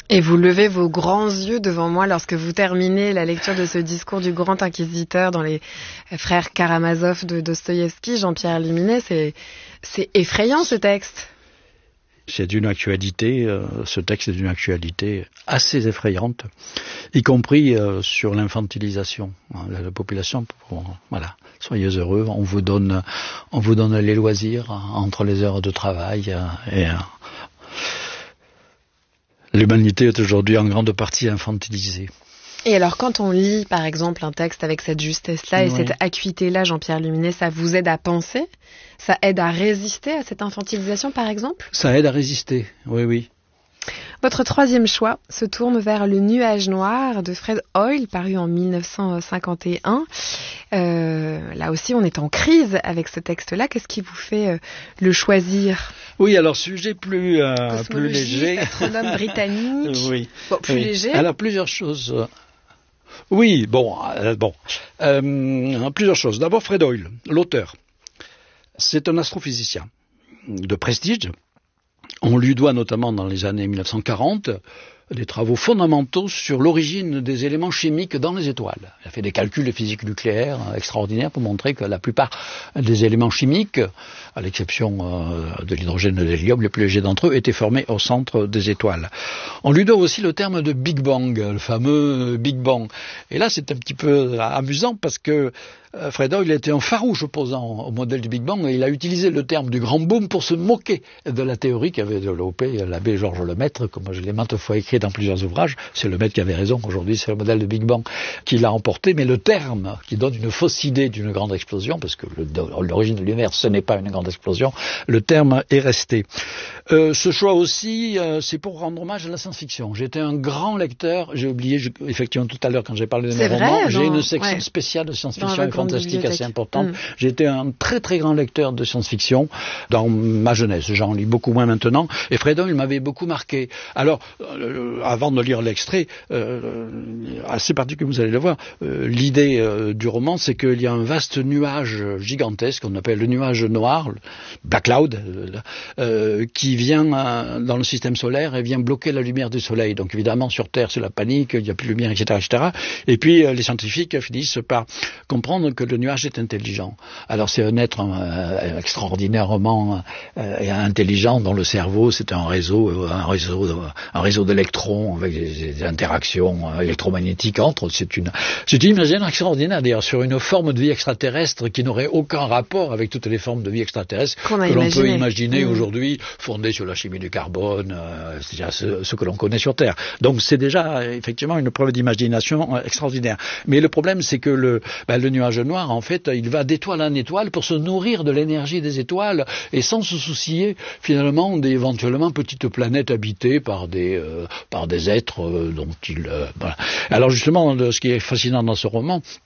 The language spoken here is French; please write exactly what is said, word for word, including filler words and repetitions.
Et vous levez vos grands yeux devant moi lorsque vous terminez la lecture de ce discours du grand inquisiteur dans les frères Karamazov de Dostoïevski, Jean-Pierre Luminet. C'est, c'est effrayant ce texte. C'est d'une actualité, euh, ce texte est d'une actualité assez effrayante, y compris euh, sur l'infantilisation de la, la population. Bon, voilà, soyez heureux, on vous donne, on vous donne les loisirs entre les heures de travail euh, et... Euh, L'humanité est aujourd'hui en grande partie infantilisée. Et alors, quand on lit, par exemple, un texte avec cette justesse-là et oui. cette acuité-là, Jean-Pierre Luminet, ça vous aide à penser ? Ça aide à résister à cette infantilisation, par exemple ? Ça aide à résister, oui, oui. Votre troisième choix se tourne vers Le Nuage Noir de Fred Hoyle, paru en dix-neuf cent cinquante et un. Euh, là aussi, on est en crise avec ce texte-là. Qu'est-ce qui vous fait euh, le choisir ? Oui, alors sujet plus, euh, plus léger. Astronome britannique. oui. Bon, plus oui. léger. Alors, plusieurs choses. Oui, bon, euh, bon. Euh, plusieurs choses. D'abord, Fred Hoyle, l'auteur. C'est un astrophysicien de prestige. On lui doit notamment dans les années mille neuf cent quarante des travaux fondamentaux sur l'origine des éléments chimiques dans les étoiles. Il a fait des calculs de physique nucléaire extraordinaires pour montrer que la plupart des éléments chimiques, à l'exception euh, de l'hydrogène et de l'hélium, les plus légers d'entre eux, étaient formés au centre des étoiles. On lui doit aussi le terme de Big Bang, le fameux Big Bang. Et là, c'est un petit peu amusant parce que Fred Hoyle était un farouche opposant au modèle du Big Bang et il a utilisé le terme du grand boom pour se moquer de la théorie qu'avait développée l'abbé Georges Lemaître, comme je l'ai maintes fois écrit dans plusieurs ouvrages. C'est Lemaître qui avait raison, aujourd'hui c'est le modèle de Big Bang qui l'a emporté, mais le terme qui donne une fausse idée d'une grande explosion, parce que le, l'origine de l'univers ce n'est pas une grande explosion, le terme est resté. Euh, ce choix aussi, euh, c'est pour rendre hommage à la science-fiction. J'étais un grand lecteur, j'ai oublié je, effectivement tout à l'heure quand j'ai parlé de mes romans, j'ai une section ouais. spéciale de science-fiction et fantastique assez importante. Mmh. J'ai été un très très grand lecteur de science-fiction dans ma jeunesse. J'en lis beaucoup moins maintenant. Et Fred Hoyle m'avait beaucoup marqué. Alors, euh, avant de lire l'extrait, euh, assez particulier, vous allez le voir, euh, l'idée euh, du roman, c'est qu'il y a un vaste nuage gigantesque, qu'on appelle le nuage noir, le Black Cloud, euh, qui vient euh, dans le système solaire et vient bloquer la lumière du soleil. Donc évidemment, sur Terre, c'est la panique, il n'y a plus de lumière, et cetera, et cetera. Et puis, euh, les scientifiques finissent par comprendre que le nuage est intelligent. Alors c'est un être euh, extraordinairement euh, intelligent dont le cerveau c'est un réseau, un réseau, un réseau d'électrons avec des, des interactions euh, électromagnétiques entre. C'est une, c'est une imaginaire extraordinaire d'ailleurs sur une forme de vie extraterrestre qui n'aurait aucun rapport avec toutes les formes de vie extraterrestres Qu'on que l'on imaginé. peut imaginer mmh. aujourd'hui, fondées sur la chimie du carbone, euh, c'est déjà ce, ce que l'on connaît sur Terre. Donc c'est déjà effectivement une preuve d'imagination euh, extraordinaire. Mais le problème c'est que le, ben, le nuage noir en fait il va d'étoile en étoile pour se nourrir de l'énergie des étoiles et sans se soucier finalement d'éventuellement petites planètes habitées par des euh, par des êtres euh, dont il euh, voilà. Alors justement ce qui est fascinant dans ce roman,